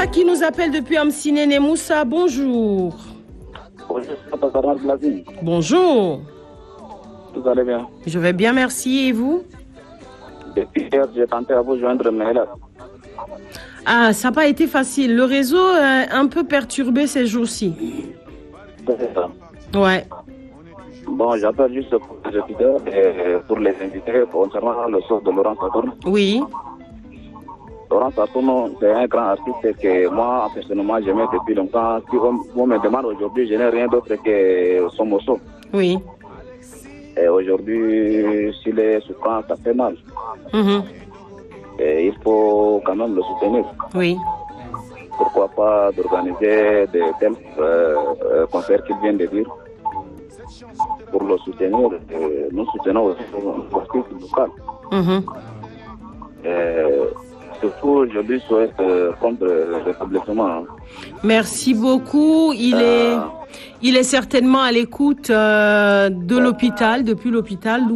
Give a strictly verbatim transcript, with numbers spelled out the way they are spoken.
Moussa qui nous appelle depuis Amsinene. Moussa, bonjour. Bonjour. Vous allez bien? Je vais bien, merci. Et vous? Depuis hier, j'ai tenté à vous joindre, mais là... Ah, ça n'a pas été facile. Le réseau est un peu perturbé ces jours-ci. C'est ça. Ouais. Bon, j'appelle juste pour les auditeurs et pour les invités concernant le sort de Laurent Satourne. Oui. Laurent Satourne, c'est un grand artiste que moi, personnellement, j'aimais depuis longtemps. Si on, on me demande aujourd'hui, je n'ai rien d'autre que son morceau. Oui. Et aujourd'hui, s'il est souffrant, ça fait mal. Mm-hmm. Et il faut quand même le soutenir. Oui. Pourquoi pas d'organiser de tels euh, euh, concerts qu'il vient de dire pour le soutenir. Et nous soutenons aussi l'artiste local. Mm-hmm. Et surtout, je lui souhaite euh, prendre le rétablissement. Hein. Merci beaucoup. Il Euh, est, il est certainement à l'écoute euh, de l'hôpital, depuis l'hôpital.